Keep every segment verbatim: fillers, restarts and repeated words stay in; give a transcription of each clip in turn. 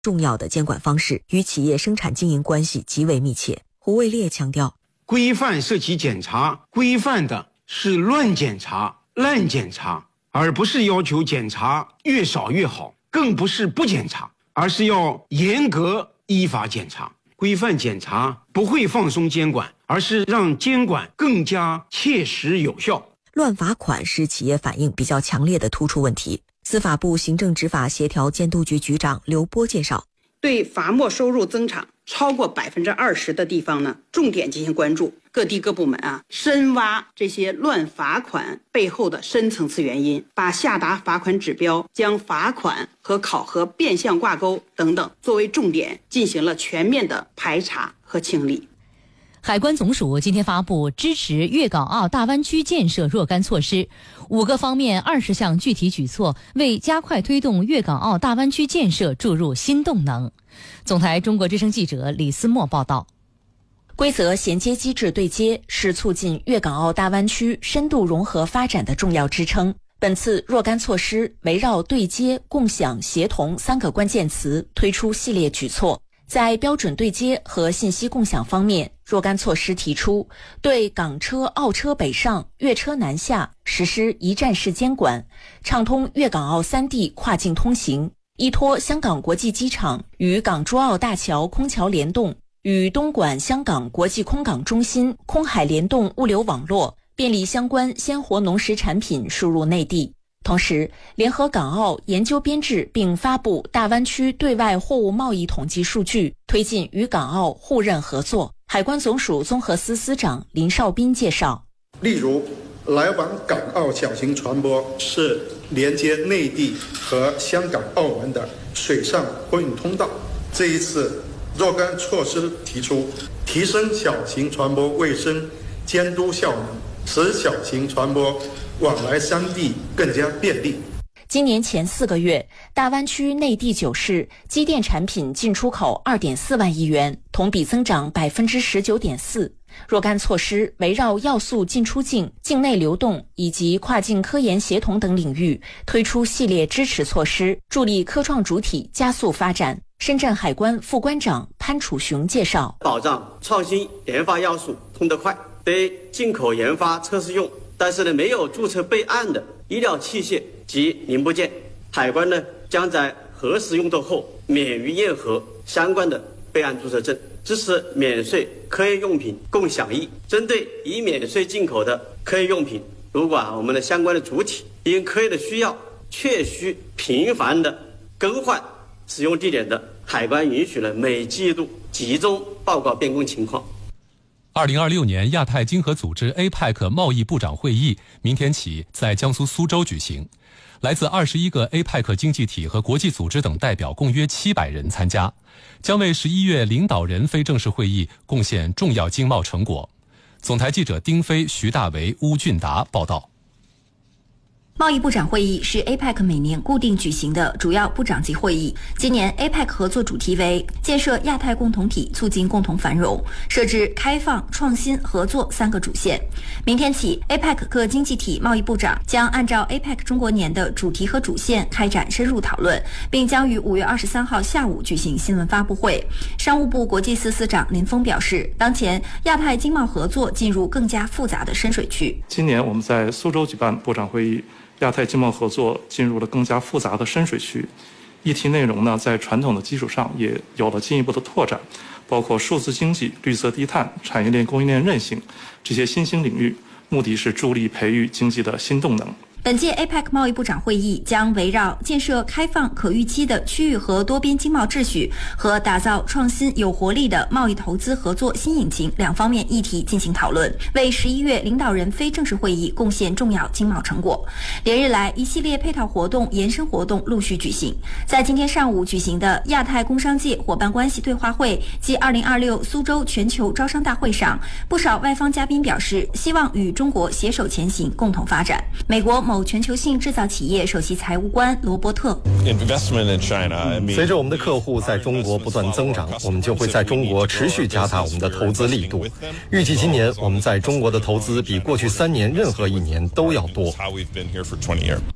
重要的监管方式，与企业生产经营关系极为密切。胡卫烈强调， 规范涉及检查，规范的是乱检查、滥检查，而不是要求检查越少越好，更不是不检查，而是要严格依法检查。规范检查不会放松监管，而是让监管更加切实有效。 乱罚款是企业反应比较强烈的突出问题。司法部行政执法协调监督局局长刘波介绍， 对罚没收入增长超过百分之二十的地方呢，重点进行关注。各地各部门啊，深挖这些乱罚款背后的深层次原因，把下达罚款指标、将罚款和考核变相挂钩等等作为重点，进行了全面的排查和清理。 海关总署今天发布支持粤港澳大湾区建设若干措施，五个方面二十项具体举措，为加快推动粤港澳大湾区建设注入新动能。总台中国之声记者李思墨报道。 规则衔接机制对接是促进粤港澳大湾区深度融合发展的重要支撑。本次若干措施围绕对接、共享、协同三个关键词推出系列举措。在标准对接和信息共享方面，若干措施提出对港车、澳车北上、粤车南下实施一站式监管，畅通粤港澳三地跨境通行，依托香港国际机场与港珠澳大桥空桥联动，与东莞香港国际空港中心空海联动物流网络，便利相关鲜活农食产品输入内地。同时，联合港澳研究编制并发布大湾区对外货物贸易统计数据，推进与港澳互认合作。海关总署综合司司长林绍斌介绍， 例如来往港澳小型船舶是连接内地和香港、澳门的水上货运通道。这一次若干措施提出，提升小型船舶卫生监督效能，使小型船舶往来三地更加便利。 今年前四个月，大湾区内地九市机电产品进出口 二点四万亿元，同比增长 百分之十九点四。若干措施围绕要素进出境、境内流动以及跨境科研协同等领域推出系列支持措施，助力科创主体加速发展。深圳海关副关长潘楚雄介绍， 保障创新研发要素通得快，对进口研发测试用但是呢没有注册备案的医疗器械及零部件，海关呢将在核实用作后免于验核相关的备案注册证，支持免税科研用品共享易。针对已免税进口的科研用品，如果啊我们的相关的主体因科研的需要确需频繁的更换使用地点的，海关允许了每季度集中报告变更情况。 二零二六年亚太经合组织 A P E C 贸易部长会议明天起在江苏苏州举行，来自二十一个 A P E C 经济体和国际组织等代表共约七百人参加，将为十一月领导人非正式会议贡献重要经贸成果。总台记者丁飞、徐大为、邬俊达报道。 贸易部长会议是 A P E C 每年固定举行的主要部长级会议。今年 A P E C 合作主题为建设亚太共同体，促进共同繁荣，设置开放、创新、合作三个主线。明天起 ，A P E C 各经济体贸易部长将按照 A P E C 中国年的主题和主线开展深入讨论，并将于五月二十三号下午举行新闻发布会。商务部国际司司长林峰表示，当前亚太经贸合作进入更加复杂的深水区。 今年我们在苏州举办部长会议，亚太经贸合作进入了更加复杂的深水区，议题内容呢，在传统的基础上也有了进一步的拓展，包括数字经济、绿色低碳、产业链供应链韧性这些新兴领域，目的是助力培育经济的新动能。 本届 A P E C 贸易部长会议将围绕建设开放可预期的区域和多边经贸秩序和打造创新有活力的贸易投资合作新引擎两方面议题进行讨论，为十一月领导人非正式会议贡献重要经贸成果。连日来，一系列配套活动、延伸活动陆续举行。在今天上午举行的亚太工商界伙伴关系对话会暨二零二六苏州全球招商大会上，不少外方嘉宾表示希望与中国携手前行，共同发展。美国某全球性制造企业首席财务官罗伯特， 随着我们的客户在中国不断增长，我们就会在中国持续加大我们的投资力度。预计今年我们在中国的投资比过去三年任何一年都要多。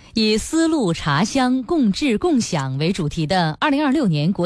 以丝路茶香共治共享为主题的二零二六年国